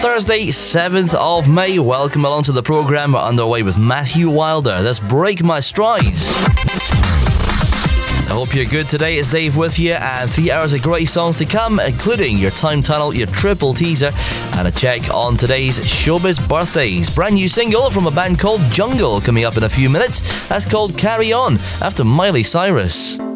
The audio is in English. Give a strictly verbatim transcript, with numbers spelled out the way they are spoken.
Thursday, seventh of May. Welcome along to the programme. We're underway with Matthew Wilder. Let's break my strides. I hope you're good today. It's Dave with you, and three hours of great songs to come, including your Time Tunnel, your triple teaser, and a check on today's showbiz birthdays. Brand new single from a band called Jungle coming up in a few minutes. That's called Carry On, after Miley Cyrus.